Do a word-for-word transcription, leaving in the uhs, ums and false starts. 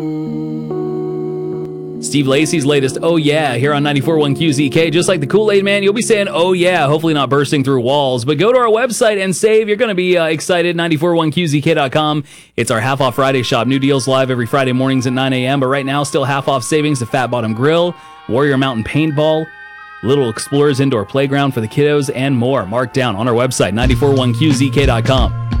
Steve Lacy's latest Oh Yeah here on ninety-four point one Q Z K. Just like the Kool-Aid Man, you'll be saying Oh Yeah, hopefully not bursting through walls. But go to our website and save. You're going to be uh, excited, ninety-four point one Q Z K dot com. It's our Half Off Friday shop. New deals live every Friday mornings at nine a.m. But right now, still half off savings to Fat Bottom Grill, Warrior Mountain Paintball, Little Explorers Indoor Playground for the kiddos, and more. Mark down on our website, ninety-four point one Q Z K dot com.